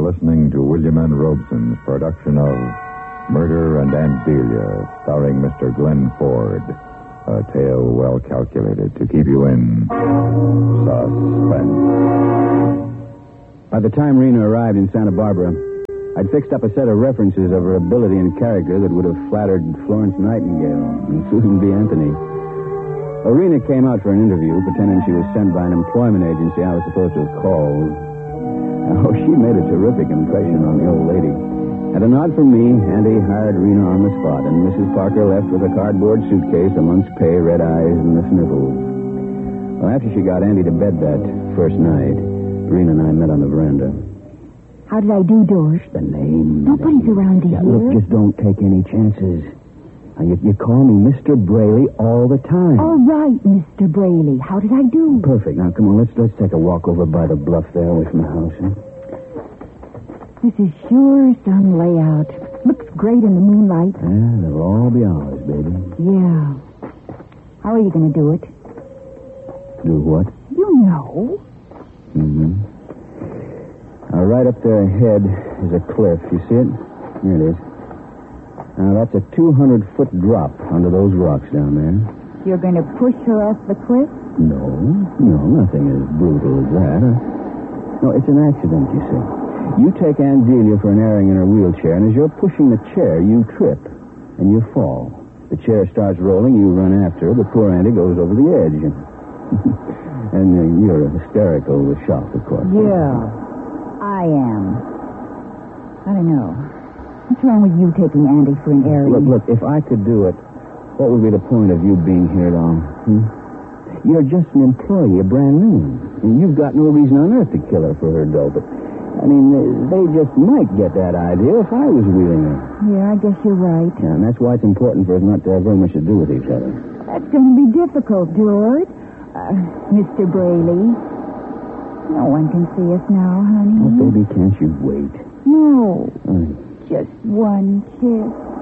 listening to William N. Robeson's production of Murder and Aunt Delia, starring Mr. Glenn Ford. A tale well calculated to keep you in suspense. By the time Rena arrived in Santa Barbara, I'd fixed up a set of references of her ability and character that would have flattered Florence Nightingale and Susan B. Anthony. Rena came out for an interview, pretending she was sent by an employment agency I was supposed to have called. Oh, she made a terrific impression on the old lady. At a nod from me, Andy hired Rena on the spot, and Mrs. Parker left with a cardboard suitcase, a month's pay, red eyes, and the sniffles. Well, after she got Andy to bed that first night, Rena and I met on the veranda. How did I do, George? The name. Nobody's around here. Look, just don't take any chances. You call me Mr. Braley all the time. All right, Mr. Braley. How did I do? Perfect. Now, come on, let's take a walk over by the bluff there away from the house, huh? This is sure some layout. Looks great in the moonlight. Yeah, they'll all be ours, baby. Yeah. How are you going to do it? Do what? You know. Mm-hmm. Now, right up there ahead is a cliff. You see it? Here it is. Now, that's a 200-foot drop under those rocks down there. You're going to push her off the cliff? No, nothing as brutal as that. No, it's an accident, you see. You take Aunt Delia for an airing in her wheelchair, and as you're pushing the chair, you trip, and you fall. The chair starts rolling, you run after her, but poor Auntie goes over the edge. And you're hysterical with shock, of course. Yeah, I am. I don't know. What's wrong with you taking Andy for an airing? Look, if I could do it, what would be the point of you being here at all? You're just an employee, brand new. And you've got no reason on earth to kill her for her dough. But, I mean, they just might get that idea if I was wheeling her. Yeah, I guess you're right. Yeah, and that's why it's important for us not to have very much to do with each other. That's going to be difficult, George. Mr. Braley. No one can see us now, honey. Oh, baby, can't you wait? No. Honey. Just one kiss.